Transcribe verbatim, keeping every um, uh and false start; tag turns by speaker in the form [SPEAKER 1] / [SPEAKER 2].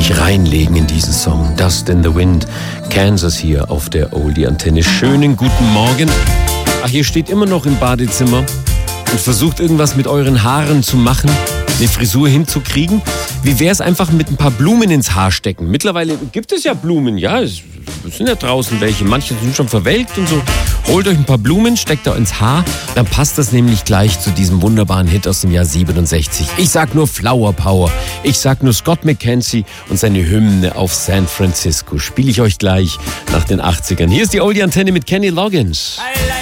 [SPEAKER 1] mich reinlegen in diesen Song. Dust in the Wind, Kansas hier auf der Oldie-Antenne. Schönen guten Morgen. Ach, ihr steht immer noch im Badezimmer und versucht irgendwas mit euren Haaren zu machen, eine Frisur hinzukriegen. Wie wäre es einfach mit ein paar Blumen ins Haar stecken? Mittlerweile gibt es ja Blumen, ja, es sind ja draußen welche. Manche sind schon verwelkt und so. Holt euch ein paar Blumen, steckt da ins Haar, dann passt das nämlich gleich zu diesem wunderbaren Hit aus dem Jahr siebenundsechzig. Ich sag nur Flower Power, ich sag nur Scott McKenzie und seine Hymne auf San Francisco. Spiele ich euch gleich nach den achtzigern. Hier ist die Oldie-Antenne mit Kenny Loggins.